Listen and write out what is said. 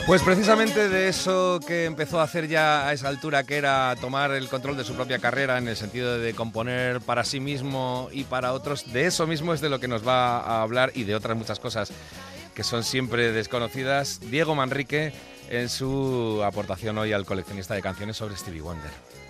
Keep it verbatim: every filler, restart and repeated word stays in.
Pues precisamente de eso que empezó a hacer ya a esa altura, que era tomar el control de su propia carrera en el sentido de componer para sí mismo y para otros, de eso mismo es de lo que nos va a hablar, y de otras muchas cosas que son siempre desconocidas, Diego Manrique, en su aportación hoy al Coleccionista de Canciones sobre Stevie Wonder.